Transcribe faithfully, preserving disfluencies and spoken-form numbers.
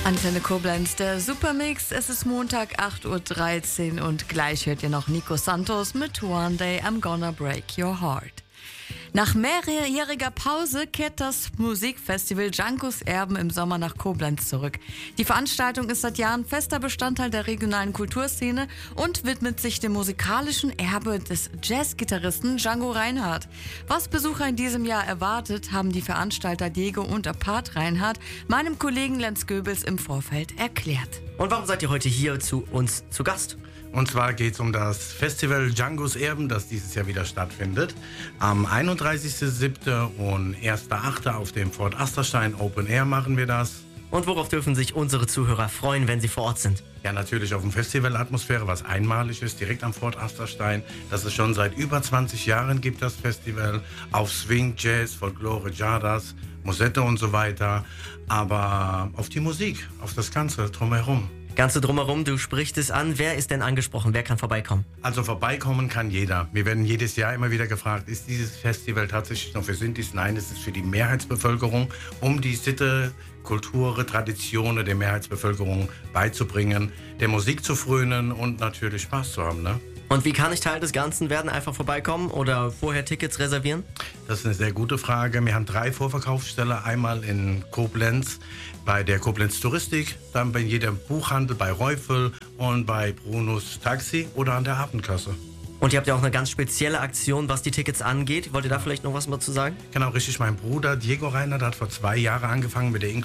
Antenne Koblenz, der Supermix. Es ist Montag, acht Uhr dreizehn und gleich hört ihr noch Nico Santos mit One Day I'm Gonna Break Your Heart. Nach mehrjähriger Pause kehrt das Musikfestival Djankos Erben im Sommer nach Koblenz zurück. Die Veranstaltung ist seit Jahren fester Bestandteil der regionalen Kulturszene und widmet sich dem musikalischen Erbe des Jazzgitarristen Django Reinhardt. Was Besucher in diesem Jahr erwartet, haben die Veranstalter Diego und Apart Reinhardt meinem Kollegen Lenz Goebels im Vorfeld erklärt. Und warum seid ihr heute hier zu uns zu Gast? Und zwar geht es um das Festival Djankos Erben, das dieses Jahr wieder stattfindet. Am einunddreißigsten siebten und ersten achten auf dem Fort Asterstein Open Air machen wir das. Und worauf dürfen sich unsere Zuhörer freuen, wenn sie vor Ort sind? Ja, natürlich auf dem Festivalatmosphäre, was einmalig ist, direkt am Fort Asterstein. Das es schon seit über zwanzig Jahren gibt, das Festival. Auf Swing, Jazz, Folklore, Jadas, Musette und so weiter. Aber auf die Musik, auf das Ganze drumherum. Ganze drumherum, du sprichst es an. Wer ist denn angesprochen? Wer kann vorbeikommen? Also vorbeikommen kann jeder. Wir werden jedes Jahr immer wieder gefragt, ist dieses Festival tatsächlich nur für Sintis? Nein, es ist für die Mehrheitsbevölkerung, um die Sitte, Kultur, Traditionen der Mehrheitsbevölkerung beizubringen, der Musik zu frönen und natürlich Spaß zu haben, ne? Und wie kann ich Teil des Ganzen werden? Einfach vorbeikommen oder vorher Tickets reservieren? Das ist eine sehr gute Frage. Wir haben drei Vorverkaufsstellen. Einmal in Koblenz bei der Koblenz Touristik, dann bei jedem Buchhandel, bei Reufel und bei Brunos Taxi oder an der Abendkasse. Und ihr habt ja auch eine ganz spezielle Aktion, was die Tickets angeht. Wollt ihr da vielleicht noch was mal zu sagen? Genau, richtig. Mein Bruder Diego Reinhardt hat vor zwei Jahren angefangen mit der